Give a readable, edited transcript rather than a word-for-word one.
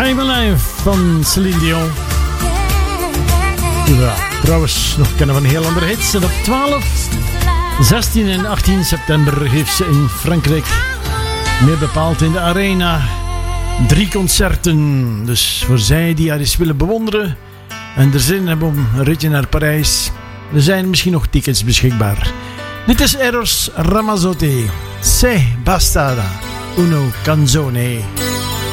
I'm Alive van Celine Dion. Die we trouwens nog kennen van heel andere hits. En op 12, 16 en 18 september heeft ze in Frankrijk, meer bepaald in de Arena, 3 concerten. Dus voor zij die haar eens willen bewonderen en er zin hebben om een ritje naar Parijs, er zijn misschien nog tickets beschikbaar. Dit is Eros Ramazzotti. Se bastada uno canzone.